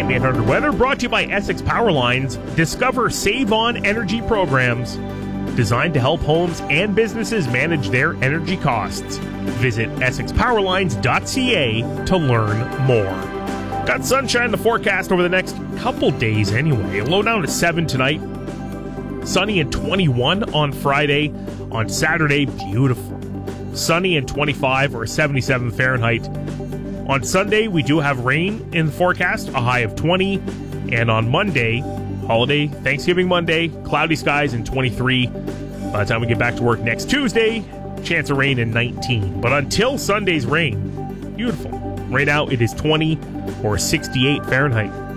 AM800 weather brought to you by Essex Power Lines. Discover Save On Energy programs designed to help homes and businesses manage their energy costs. Visit EssexPowerlines.ca to learn more. Got sunshine in the forecast over the next couple days anyway. Low down to 7 tonight. Sunny and 21 on Friday. On Saturday, beautiful. Sunny and 25 or 77 Fahrenheit. On Sunday, we do have rain in the forecast, a high of 20. And on Monday, holiday, Thanksgiving Monday, cloudy skies and 23. By the time we get back to work next Tuesday, chance of rain in 19. But until Sunday's rain, beautiful. Right now, it is 20 or 68 Fahrenheit.